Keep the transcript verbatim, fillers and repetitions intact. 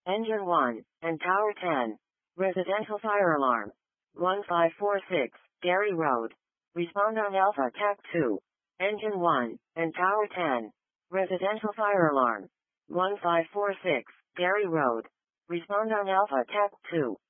Engine one, and Tower ten. Residential fire alarm. one five four six, Gary Road. Respond on Alpha T A C two. Engine one, and Tower ten. Residential fire alarm. one five four six, Gary Road. Respond on Alpha T A C two.